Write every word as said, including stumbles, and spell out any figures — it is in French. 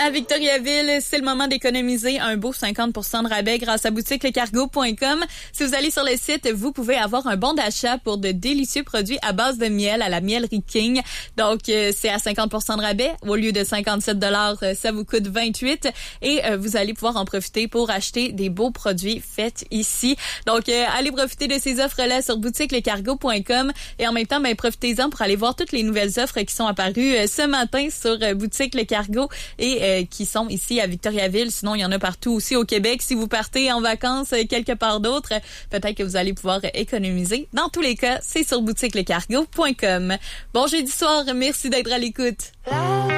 À Victoriaville, c'est le moment d'économiser un beau cinquante pour cent de rabais grâce à boutique le cargo point com. Si vous allez sur le site, vous pouvez avoir un bon d'achat pour de délicieux produits à base de miel à la Mielerie King. Donc, euh, c'est à cinquante pour cent de rabais. Au lieu de cinquante-sept dollars, ça vous coûte vingt-huit. Et euh, vous allez pouvoir en profiter pour acheter des beaux produits faits ici. Donc, euh, allez profiter de ces offres-là sur boutique le cargo point com. Et en même temps, ben, profitez-en pour aller voir toutes les nouvelles offres qui sont apparues euh, ce matin sur euh, boutique Le Cargo et euh, qui sont ici à Victoriaville. Sinon, il y en a partout aussi au Québec. Si vous partez en vacances euh, quelque part d'autre, euh, peut-être que vous allez pouvoir euh, économiser. Dans tous les cas, c'est sur boutique le cargo point com. Bon jeudi soir, merci d'être à l'écoute.